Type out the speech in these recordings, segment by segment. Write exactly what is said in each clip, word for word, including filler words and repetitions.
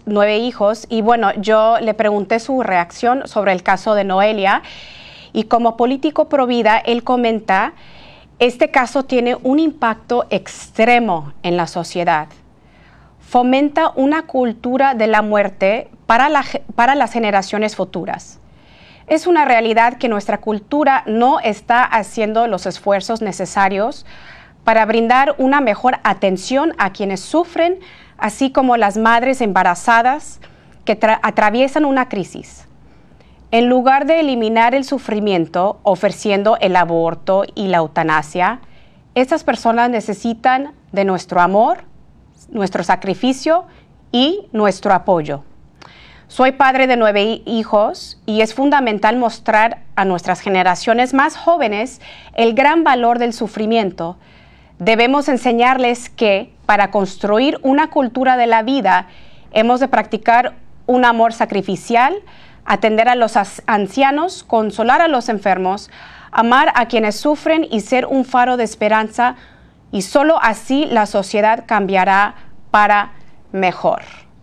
nueve hijos y bueno, yo le pregunté su reacción sobre el caso de Noelia y como político pro vida, él comenta, este caso tiene un impacto extremo en la sociedad. Fomenta una cultura de la muerte para, la, para las generaciones futuras. Es una realidad que nuestra cultura no está haciendo los esfuerzos necesarios para brindar una mejor atención a quienes sufren, así como las madres embarazadas que atraviesan una crisis. En lugar de eliminar el sufrimiento ofreciendo el aborto y la eutanasia, estas personas necesitan de nuestro amor, nuestro sacrificio y nuestro apoyo. Soy padre de nueve hijos y es fundamental mostrar a nuestras generaciones más jóvenes el gran valor del sufrimiento. Debemos enseñarles que para construir una cultura de la vida hemos de practicar un amor sacrificial, atender a los ancianos, consolar a los enfermos, amar a quienes sufren y ser un faro de esperanza, y solo así la sociedad cambiará para mejor.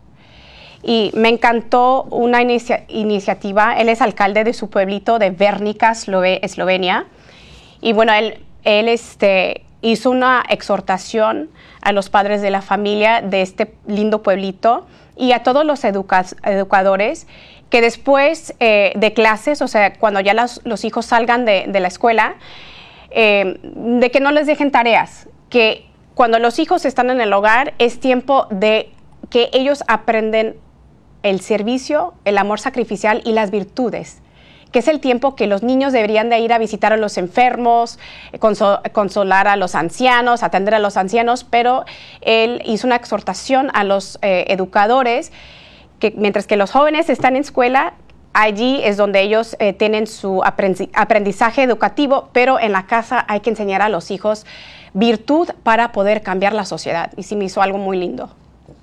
Y me encantó una inicia- iniciativa, él es alcalde de su pueblito de Vernica, Eslovenia, y bueno, él, él este, hizo una exhortación a los padres de la familia de este lindo pueblito y a todos los educa- educadores que después eh, de clases, o sea, cuando ya los, los hijos salgan de, de la escuela, eh, de que no les dejen tareas, que cuando los hijos están en el hogar es tiempo de que ellos aprenden el servicio, el amor sacrificial y las virtudes, que es el tiempo que los niños deberían de ir a visitar a los enfermos, consol- consolar a los ancianos, atender a los ancianos, pero él hizo una exhortación a los eh, educadores que mientras que los jóvenes están en escuela, allí es donde ellos eh, tienen su aprendizaje educativo, pero en la casa hay que enseñar a los hijos virtud para poder cambiar la sociedad. Y sí me hizo algo muy lindo.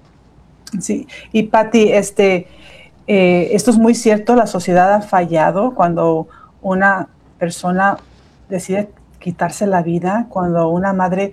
Sí, y Patti, este, eh, esto es muy cierto, la sociedad ha fallado cuando una persona decide quitarse la vida, cuando una madre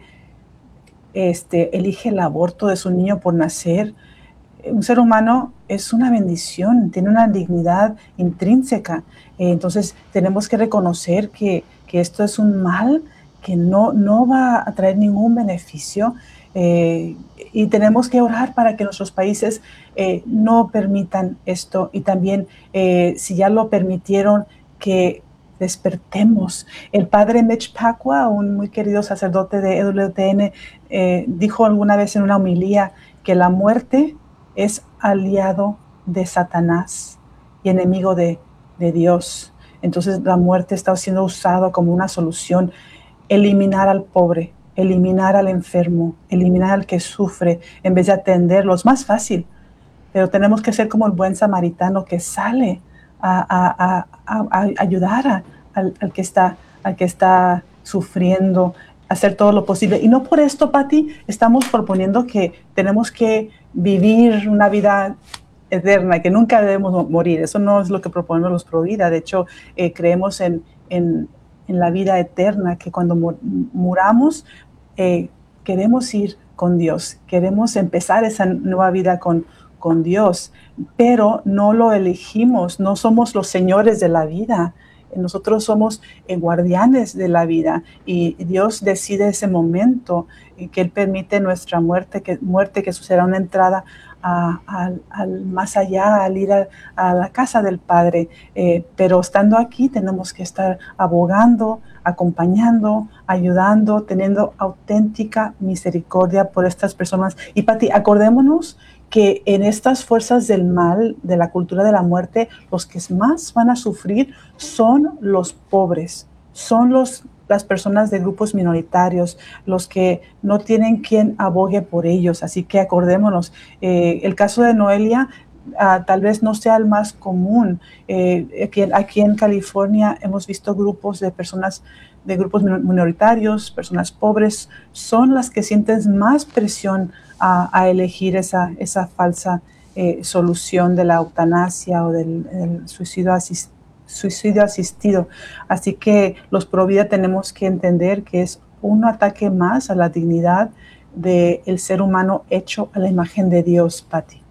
este, elige el aborto de su niño por nacer. Un ser humano es una bendición, tiene una dignidad intrínseca. Eh, entonces tenemos que reconocer que, que esto es un mal que no, no va a traer ningún beneficio. Eh, y tenemos que orar para que nuestros países eh, no permitan esto y también eh, si ya lo permitieron, que despertemos. El padre Mitch Pacwa, un muy querido sacerdote de E W T N, eh, dijo alguna vez en una homilía que la muerte es aliado de Satanás y enemigo de, de Dios. Entonces la muerte está siendo usada como una solución. Eliminar al pobre, eliminar al enfermo, eliminar al que sufre, en vez de atenderlo. Es más fácil, pero tenemos que ser como el buen samaritano que sale a, a, a, a, a ayudar a, al, al, que está, al que está sufriendo, hacer todo lo posible. Y no por esto, Patti, estamos proponiendo que tenemos que vivir una vida eterna, que nunca debemos morir. Eso no es lo que proponemos los Pro Vida. De hecho, eh, creemos en, en, en la vida eterna, que cuando mur muramos, eh, queremos ir con Dios, queremos empezar esa nueva vida con, con Dios, pero no lo elegimos, no somos los señores de la vida. Nosotros somos eh, guardianes de la vida y Dios decide ese momento y que Él permite nuestra muerte, que, muerte, que eso será una entrada a, a, al más allá, al ir a, a la casa del Padre. Eh, pero estando aquí tenemos que estar abogando, acompañando, ayudando, teniendo auténtica misericordia por estas personas. Y Patti, acordémonos que en estas fuerzas del mal, de la cultura de la muerte, los que más van a sufrir son los pobres, son los, las personas de grupos minoritarios, los que no tienen quien abogue por ellos. Así que acordémonos, eh, el caso de Noelia uh, tal vez no sea el más común. Eh, aquí, aquí en California hemos visto grupos de personas de grupos minoritarios, personas pobres, son las que sienten más presión a, a elegir esa, esa falsa eh, solución de la eutanasia o del, del suicidio, asist, suicidio asistido. Así que los Pro Vida tenemos que entender que es un ataque más a la dignidad del ser humano hecho a la imagen de Dios, Patti.